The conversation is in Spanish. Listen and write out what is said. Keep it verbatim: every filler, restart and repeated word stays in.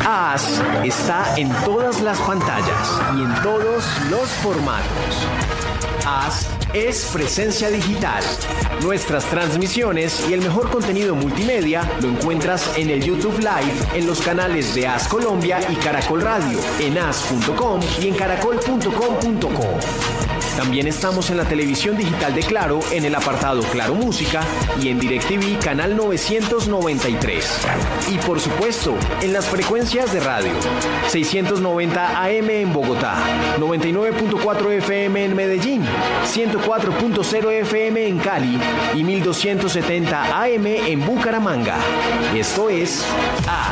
As está en todas las pantallas y en todos los formatos. As es presencia digital. Nuestras transmisiones y el mejor contenido multimedia lo encuentras en el YouTube Live, en los canales de As Colombia y Caracol Radio, en as punto com y en caracol punto com punto co. También estamos en la televisión digital de Claro, en el apartado Claro Música y en DirecTV canal novecientos noventa y tres. Y por supuesto, en las frecuencias de radio, seiscientos noventa A M en Bogotá, noventa y nueve punto cuatro F M en Medellín, ciento cuatro punto cero F M en Cali y mil doscientos setenta A M en Bucaramanga. Esto es A